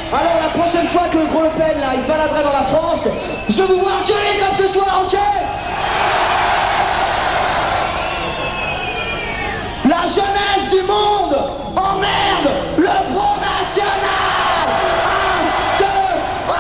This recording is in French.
Alors la prochaine fois que le gros Le Pen là, il se baladera dans la France, je veux vous voir gueuler comme ce soir, ok?